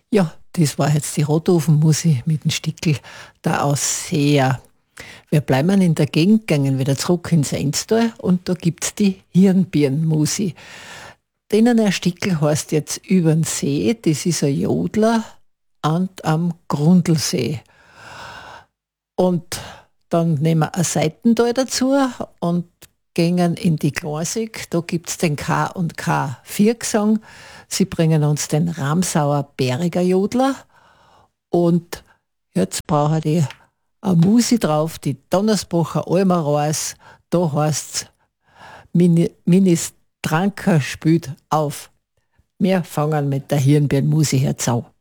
Ja, das war jetzt die Rotofenmusik mit dem Stickel der Ausseher. Wir bleiben in der Gegend, gehen wieder zurück ins Enstal und da gibt's die Hirnbirnmusi. Denen ein Stickel heißt jetzt übern See, das ist ein Jodler am Grundlsee. Und dann nehmen wir ein Seitental dazu und gehen in die Klassik. Da gibt's den K und K Viergesang. Sie bringen uns den Ramsauer Bäriger Jodler und jetzt brauche ich eine Musi drauf, die Donnersbacher Almer Reis. Da heißt's Ministranker spielt auf. Wir fangen mit der Hirnbeeren-Musi jetzt an.